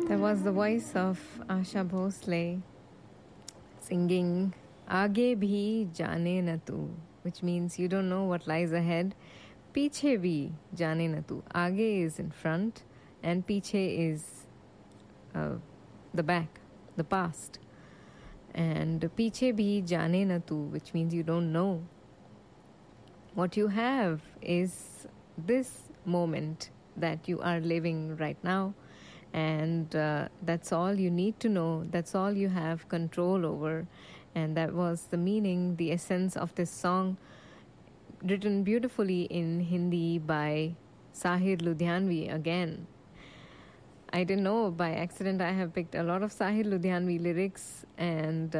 There was the voice of Asha Bhosle singing Aage bhi jane na tu, which means you don't know what lies ahead. Piche bhi jane na tu. Aage is in front and piche is the back, the past. And piche bhi jane na tu, which means you don't know. What you have is this moment that you are living right now. And that's all you need to know. That's all you have control over. And that was the meaning, the essence of this song, written beautifully in Hindi by Sahir Ludhianvi again. I didn't know, by accident I have picked a lot of Sahir Ludhianvi lyrics, and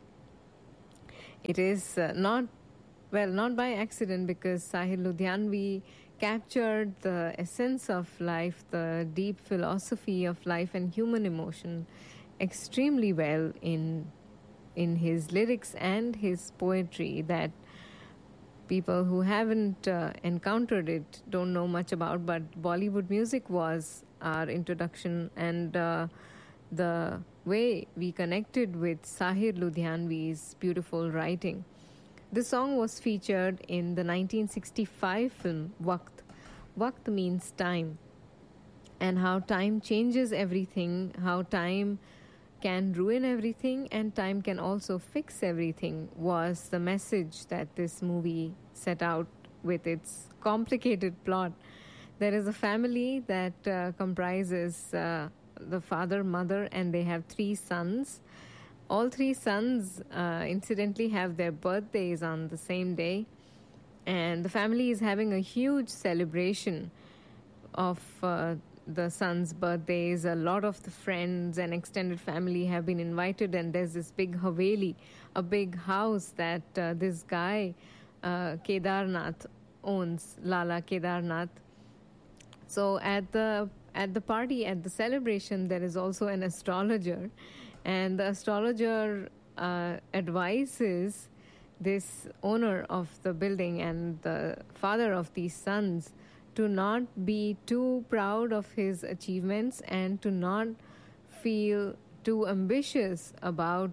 it is not by accident, because Sahir Ludhianvi captured the essence of life, the deep philosophy of life and human emotion extremely well in his lyrics and his poetry, that people who haven't encountered it don't know much about. But Bollywood music was our introduction, and the way we connected with Sahir Ludhianvi's beautiful writing. This song was featured in the 1965 film Waqt. Waqt means time, and how time changes everything, how time can ruin everything and time can also fix everything, was the message that this movie set out with its complicated plot. There is a family that comprises the father, mother, and they have 3 sons. All 3 sons, incidentally, have their birthdays on the same day. And the family is having a huge celebration of the sons' birthdays. A lot of the friends and extended family have been invited. And there's this big haveli, a big house that this guy, Kedarnath, owns, Lala Kedarnath. So at the party, at the celebration, there is also an astrologer. And the astrologer advises this owner of the building and the father of these sons to not be too proud of his achievements and to not feel too ambitious about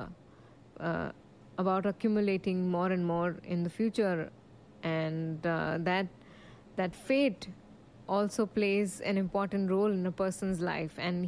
accumulating more and more in the future, and that fate also plays an important role in a person's life. And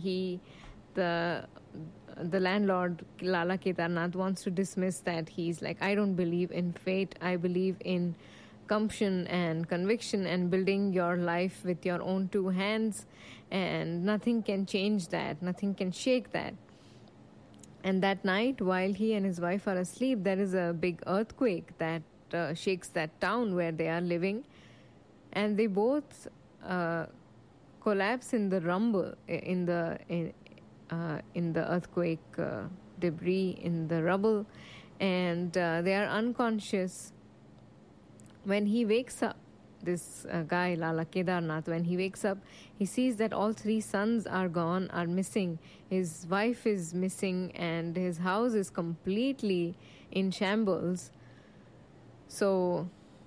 the landlord, Lala Kedarnath, wants to dismiss that. He's like, I don't believe in fate. I believe in gumption and conviction and building your life with your own 2 hands. And nothing can change that. Nothing can shake that. And that night, while he and his wife are asleep, there is a big earthquake that shakes that town where they are living. And they both collapse in the rumble, in the earthquake debris, in the rubble, and they are unconscious. When he wakes up, this guy, Lala Kedarnath, when he wakes up, he sees that all 3 sons are gone, are missing. His wife is missing, and his house is completely in shambles. So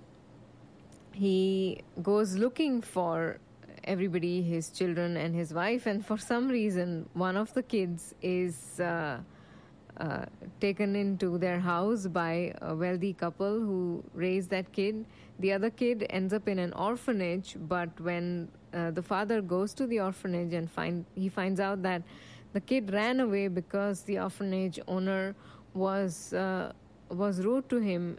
he goes looking for everybody, his children and his wife, and for some reason one of the kids is taken into their house by a wealthy couple who raised that kid. The other kid ends up in an orphanage, but when the father goes to the orphanage and he finds out that the kid ran away because the orphanage owner was rude to him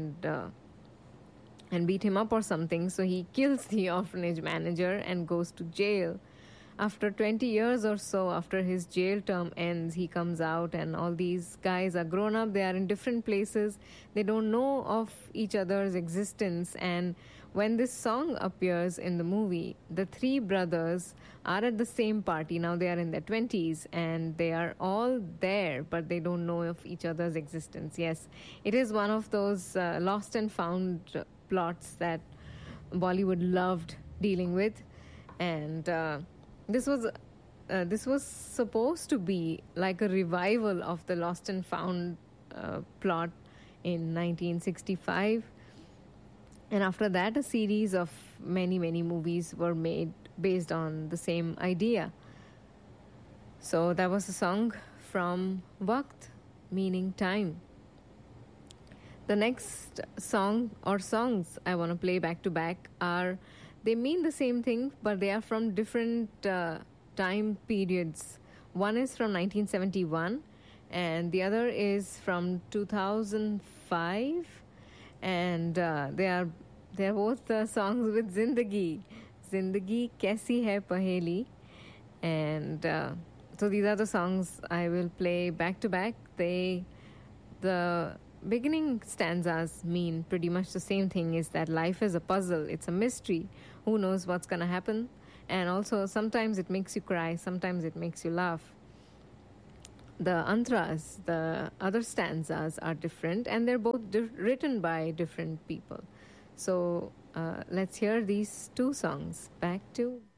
and beat him up or something. So he kills the orphanage manager and goes to jail. After 20 years or so, after his jail term ends, he comes out, and all these guys are grown up. They are in different places. They don't know of each other's existence. And when this song appears in the movie, the 3 brothers are at the same party. Now they are in their 20s and they are all there, but they don't know of each other's existence. Yes, it is one of those lost and found plots that Bollywood loved dealing with. And this was supposed to be like a revival of the Lost and Found plot in 1965. And after that, a series of many, many movies were made based on the same idea. So that was a song from Waqt, meaning time. The next song or songs I want to play back to back are, they mean the same thing, but they are from different time periods. One is from 1971, and the other is from 2005, and they are both songs with Zindagi. Zindagi Kaisi Hai Paheli, and so these are the songs I will play back to back. The beginning stanzas mean pretty much the same thing, is that life is a puzzle, it's a mystery, who knows what's going to happen, and also sometimes it makes you cry, sometimes it makes you laugh. The antras, the other stanzas, are different, and they're both written by different people. So let's hear these two songs back to